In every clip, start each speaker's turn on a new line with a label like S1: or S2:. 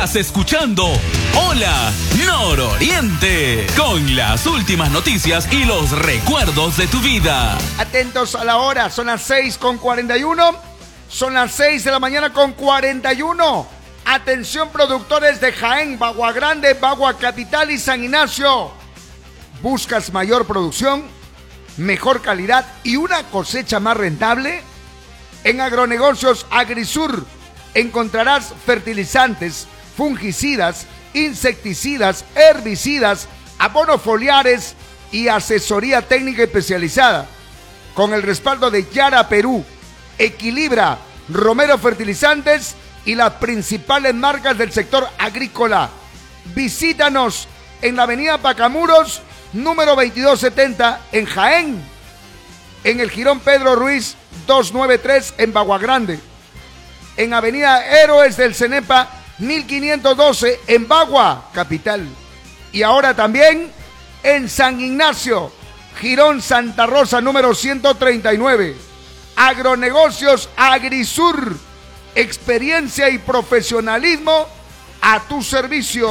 S1: Estás escuchando Hola Nororiente, con las últimas noticias y los recuerdos de tu vida.
S2: Atentos a la hora, son las 6:41. Son las 6 de la mañana con 41. Atención, productores de Jaén, Bagua Grande, Bagua Capital y San Ignacio. ¿Buscas mayor producción, mejor calidad y una cosecha más rentable? En Agronegocios Agrisur encontrarás fertilizantes, fungicidas, insecticidas, herbicidas, abonos foliares y asesoría técnica especializada. Con el respaldo de Yara Perú, Equilibra, Romero Fertilizantes y las principales marcas del sector agrícola. Visítanos en la avenida Pacamuros, número 2270 en Jaén. En el Jirón Pedro Ruiz 293 en Bagua Grande. En avenida Héroes del Cenepa 1512 en Bagua Capital. Y ahora también en San Ignacio, Jirón Santa Rosa número 139. Agronegocios Agrisur, experiencia y profesionalismo a tu servicio.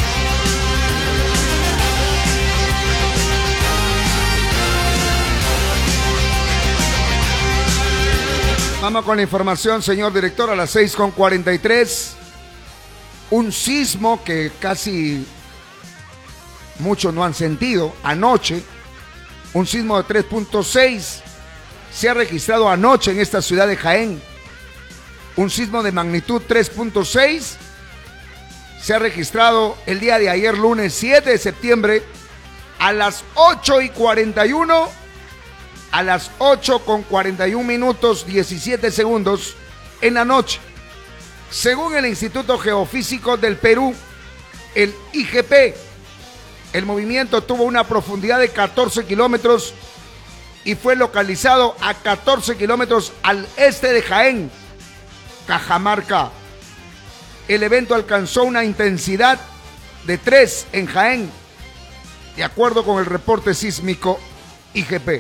S2: Vamos con la información, señor director, a las 6:43. Un sismo que casi muchos no han sentido anoche. Un sismo de 3.6 se ha registrado anoche en esta ciudad de Jaén. Un sismo de magnitud 3.6 se ha registrado el día de ayer, lunes 7 de septiembre, a las 8:41. A las 8:41 17 segundos en la noche. Según el Instituto Geofísico del Perú, el IGP, el movimiento tuvo una profundidad de 14 kilómetros y fue localizado a 14 kilómetros al este de Jaén, Cajamarca. El evento alcanzó una intensidad de 3 en Jaén, de acuerdo con el reporte sísmico IGP.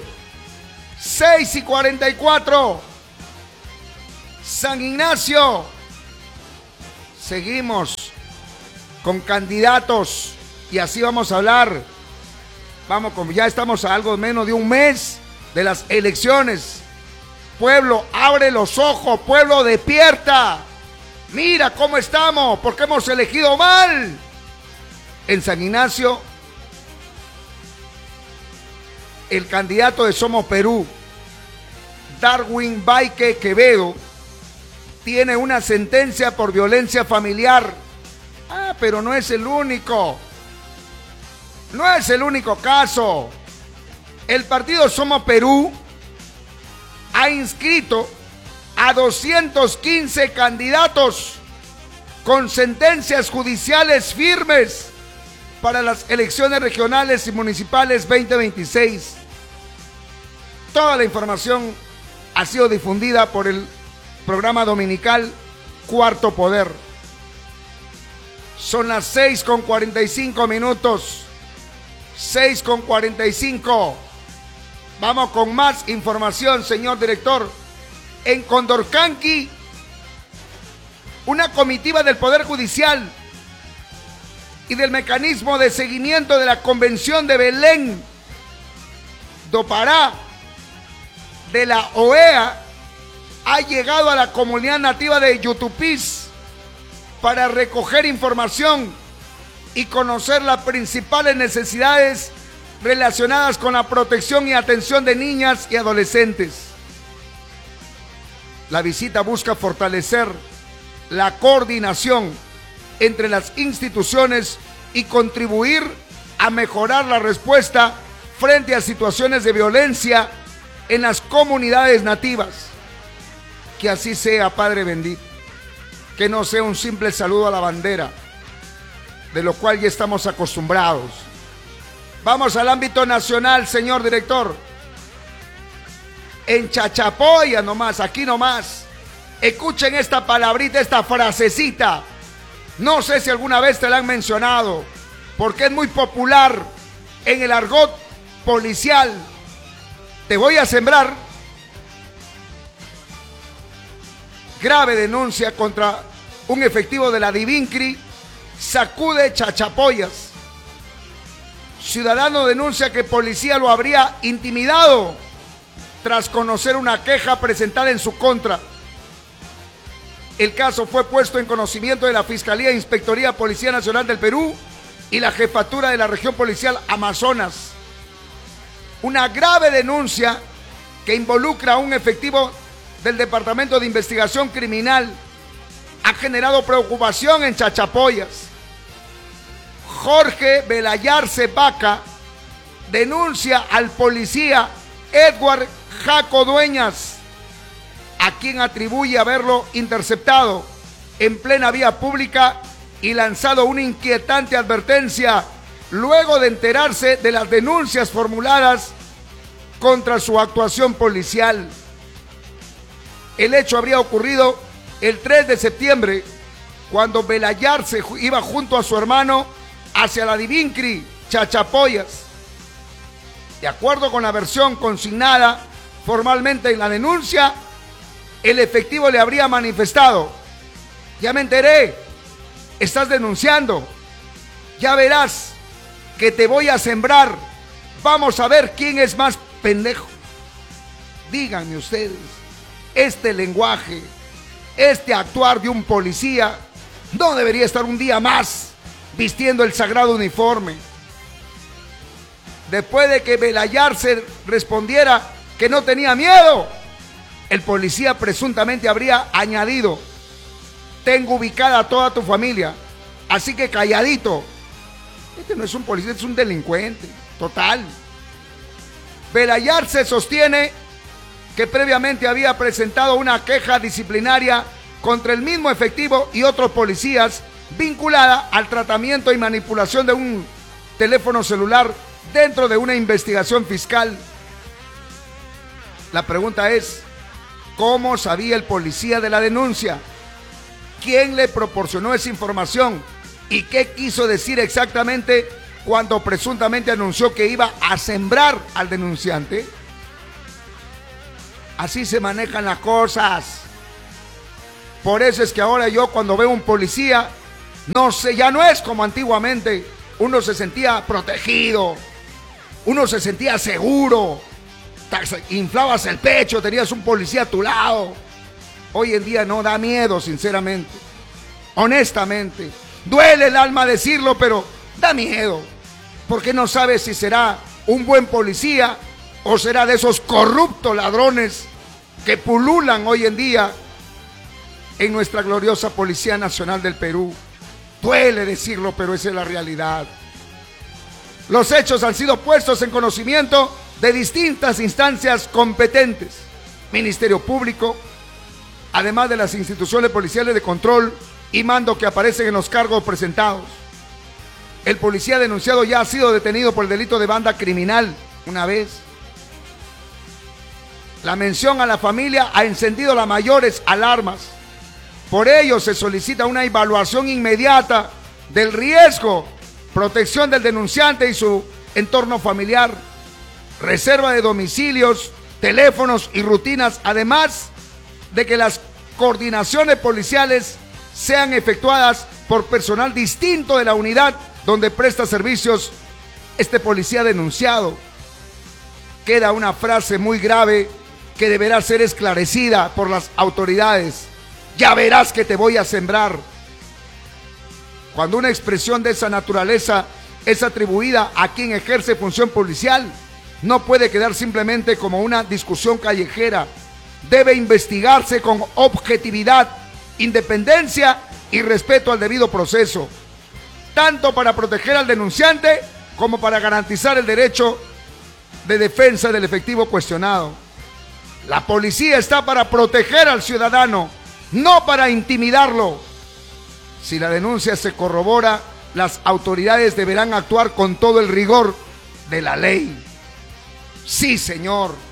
S2: 6:44. San Ignacio. Seguimos con candidatos y así vamos a hablar. Ya estamos a algo menos de un mes de las elecciones. Pueblo, abre los ojos. Pueblo, despierta. Mira cómo estamos, porque hemos elegido mal. En San Ignacio, el candidato de Somos Perú, Darwin Baike Quevedo, tiene una sentencia por violencia familiar. Pero no es el único. No es el único caso. El partido Somos Perú ha inscrito a 215 candidatos con sentencias judiciales firmes para las elecciones regionales y municipales 2026. Toda la información ha sido difundida por el programa dominical Cuarto Poder. Son las 6:45. 6:45. Vamos con más información, señor director. En Condorcanqui, una comitiva del Poder Judicial y del mecanismo de seguimiento de la Convención de Belén do Pará de la OEA ha llegado a la comunidad nativa de Yutupís para recoger información y conocer las principales necesidades relacionadas con la protección y atención de niñas y adolescentes. La visita busca fortalecer la coordinación entre las instituciones y contribuir a mejorar la respuesta frente a situaciones de violencia en las comunidades nativas. Que así sea, Padre bendito. Que no sea un simple saludo a la bandera, de lo cual ya estamos acostumbrados. Vamos al ámbito nacional, señor director. En Chachapoya nomás, aquí nomás. Escuchen esta palabrita, esta frasecita. No sé si alguna vez te la han mencionado, porque es muy popular en el argot policial. Te voy a sembrar. Grave denuncia contra un efectivo de la Divincri sacude Chachapoyas. Ciudadano denuncia que policía lo habría intimidado tras conocer una queja presentada en su contra. El caso fue puesto en conocimiento de la Fiscalía e Inspectoría Policía Nacional del Perú y la Jefatura de la Región Policial Amazonas. Una grave denuncia que involucra a un efectivo del Departamento de Investigación Criminal ha generado preocupación en Chachapoyas. Jorge Belayarse Vaca denuncia al policía Edward Jaco Dueñas, a quien atribuye haberlo interceptado en plena vía pública y lanzado una inquietante advertencia luego de enterarse de las denuncias formuladas contra su actuación policial. El hecho habría ocurrido el 3 de septiembre, cuando Belayarse iba junto a su hermano hacia la Divincri, Chachapoyas. De acuerdo con la versión consignada formalmente en la denuncia, el efectivo le habría manifestado: ya me enteré, estás denunciando, ya verás que te voy a sembrar, vamos a ver quién es más pendejo. Díganme ustedes, este lenguaje, este actuar de un policía no debería estar un día más vistiendo el sagrado uniforme. Después de que Belayarse respondiera que no tenía miedo, el policía presuntamente habría añadido: tengo ubicada a toda tu familia, así que calladito. Este no es un policía, es un delincuente total. Belayarse sostiene que previamente había presentado una queja disciplinaria contra el mismo efectivo y otros policías vinculada al tratamiento y manipulación de un teléfono celular dentro de una investigación fiscal. La pregunta es: ¿cómo sabía el policía de la denuncia? ¿Quién le proporcionó esa información? ¿Y qué quiso decir exactamente cuando presuntamente anunció que iba a sembrar al denunciante? Así se manejan las cosas. Por eso es que ahora yo, cuando veo un policía, no sé, ya no es como antiguamente. Uno se sentía protegido, uno se sentía seguro, inflabas el pecho, tenías un policía a tu lado. Hoy en día no, da miedo, sinceramente, honestamente. Duele el alma decirlo, pero da miedo, porque no sabes si será un buen policía o será de esos corruptos ladrones que pululan hoy en día en nuestra gloriosa Policía Nacional del Perú. Duele decirlo, pero esa es la realidad. Los hechos han sido puestos en conocimiento de distintas instancias competentes: Ministerio Público, además de las instituciones policiales de control y mando que aparecen en los cargos presentados. El policía denunciado ya ha sido detenido por el delito de banda criminal una vez. La mención a la familia ha encendido las mayores alarmas. Por ello se solicita una evaluación inmediata del riesgo, protección del denunciante y su entorno familiar, reserva de domicilios, teléfonos y rutinas, además de que las coordinaciones policiales sean efectuadas por personal distinto de la unidad donde presta servicios este policía denunciado. Queda una frase muy grave que deberá ser esclarecida por las autoridades: ya verás que te voy a sembrar. Cuando una expresión de esa naturaleza es atribuida a quien ejerce función policial, no puede quedar simplemente como una discusión callejera. Debe investigarse con objetividad, independencia y respeto al debido proceso, tanto para proteger al denunciante como para garantizar el derecho de defensa del efectivo cuestionado. La policía está para proteger al ciudadano, no para intimidarlo. Si la denuncia se corrobora, las autoridades deberán actuar con todo el rigor de la ley. Sí, señor.